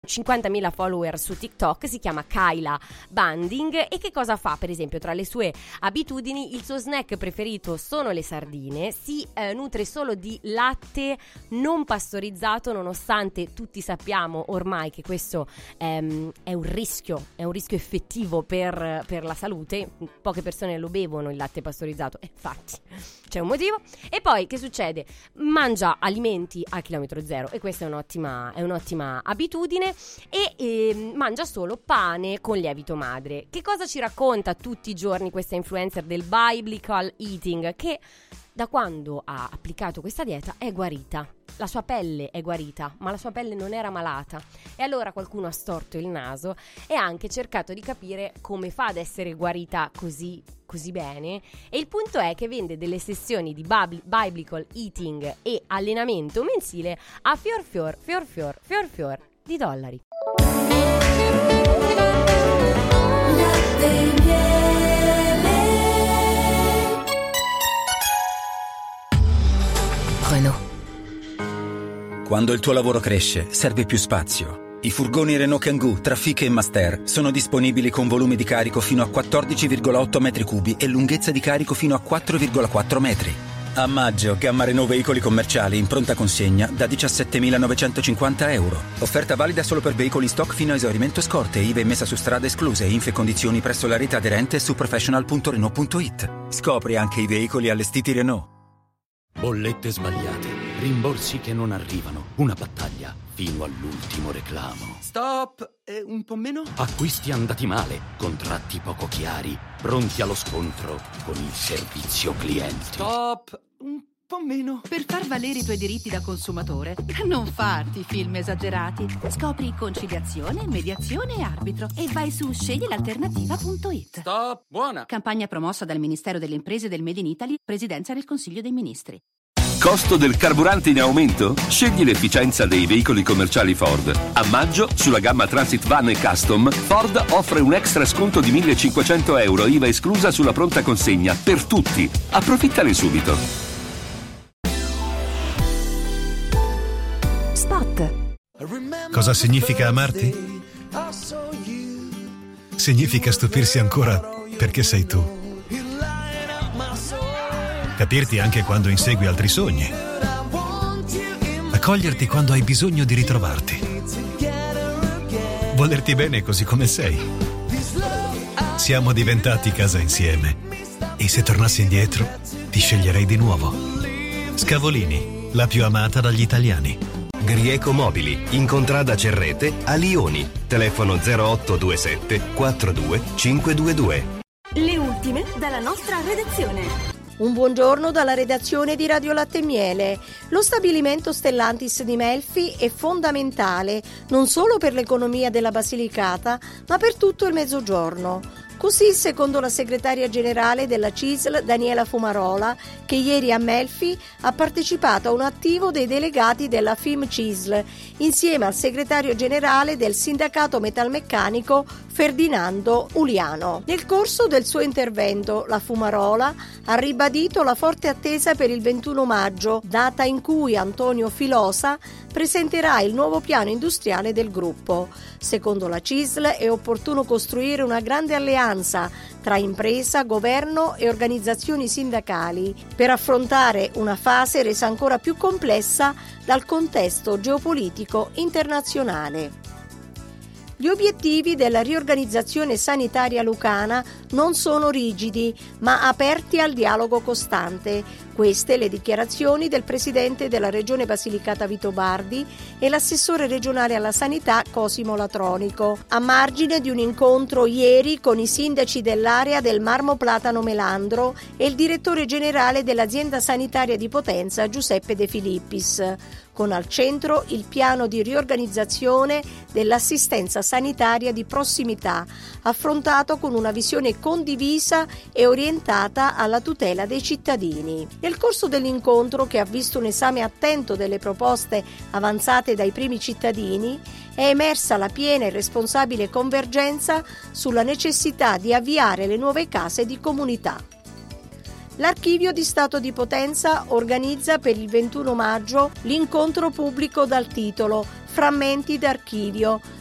50.000 follower su TikTok, si chiama Kyla Banding. E che cosa fa? Per esempio, tra le sue abitudini, il suo snack preferito sono le sardine, si nutre solo di latte non pastorizzato, nonostante tutti sappiamo ormai che questo è un rischio effettivo per la salute. Poche persone lo bevono il latte pastorizzato, infatti c'è un motivo. E poi che succede? Mangia alimenti a chilometro zero, e questa è un'ottima abitudine. E mangia solo pane con lievito madre. Che cosa ci racconta tutti i giorni questa influencer del biblical eating? Che da quando ha applicato questa dieta è guarita. La sua pelle è guarita, ma la sua pelle non era malata. E allora qualcuno ha storto il naso e ha anche cercato di capire come fa ad essere guarita così bene. E il punto è che vende delle sessioni di biblical eating e allenamento mensile a fior di dollari. Renault. Quando il tuo lavoro cresce, serve più spazio. I furgoni Renault Kangoo, Trafic e Master sono disponibili con volumi di carico fino a 14,8 metri cubi e lunghezza di carico fino a 4,4 metri. A maggio, gamma Renault veicoli commerciali in pronta consegna da 17.950 euro. Offerta valida solo per veicoli in stock fino a esaurimento scorte, IVA e messa su strada escluse, info e condizioni presso la rete aderente su professional.renault.it. Scopri anche i veicoli allestiti Renault. Bollette sbagliate, rimborsi che non arrivano, una battaglia fino all'ultimo reclamo. Stop! Un po' meno? Acquisti andati male, contratti poco chiari, pronti allo scontro con il servizio clienti. Stop! Un po' meno. Per far valere i tuoi diritti da consumatore, non farti film esagerati. Scopri conciliazione, mediazione e arbitro e vai su sceglielalternativa.it. Stop! Buona! Campagna promossa dal Ministero delle Imprese del Made in Italy, Presidenza del Consiglio dei Ministri. Costo del carburante in aumento? Scegli l'efficienza dei veicoli commerciali Ford. A maggio, sulla gamma Transit Van e Custom, Ford offre un extra sconto di 1.500 euro, IVA esclusa sulla pronta consegna, per tutti. Approfittane subito. Spot. Cosa significa amarti? Significa stupirsi ancora perché sei tu. Capirti anche quando insegui altri sogni. Accoglierti quando hai bisogno di ritrovarti. Volerti bene così come sei. Siamo diventati casa insieme. E se tornassi indietro, ti sceglierei di nuovo. Scavolini, la più amata dagli italiani. Grieco Mobili, in contrada Cerrete, a Lioni. Telefono 0827 42 522. Le ultime dalla nostra redazione. Un buongiorno dalla redazione di Radio Latte e Miele. Lo stabilimento Stellantis di Melfi è fondamentale non solo per l'economia della Basilicata, ma per tutto il Mezzogiorno. Così, secondo la segretaria generale della CISL, Daniela Fumarola, che ieri a Melfi ha partecipato a un attivo dei delegati della FIM-CISL, insieme al segretario generale del sindacato metalmeccanico Ferdinando Uliano. Nel corso del suo intervento, la Fumarola ha ribadito la forte attesa per il 21 maggio, data in cui Antonio Filosa presenterà il nuovo piano industriale del gruppo. Secondo la CISL è opportuno costruire una grande alleanza tra impresa, governo e organizzazioni sindacali per affrontare una fase resa ancora più complessa dal contesto geopolitico internazionale. Gli obiettivi della riorganizzazione sanitaria lucana non sono rigidi, ma aperti al dialogo costante. Queste le dichiarazioni del presidente della Regione Basilicata Vito Bardi e l'assessore regionale alla sanità Cosimo Latronico, a margine di un incontro ieri con i sindaci dell'area del Marmo Platano Melandro e il direttore generale dell'azienda sanitaria di Potenza Giuseppe De Filippis, con al centro il piano di riorganizzazione dell'assistenza sanitaria di prossimità, affrontato con una visione condivisa e orientata alla tutela dei cittadini. Nel corso dell'incontro, che ha visto un esame attento delle proposte avanzate dai primi cittadini, è emersa la piena e responsabile convergenza sulla necessità di avviare le nuove case di comunità. L'Archivio di Stato di Potenza organizza per il 21 maggio l'incontro pubblico dal titolo Frammenti d'archivio,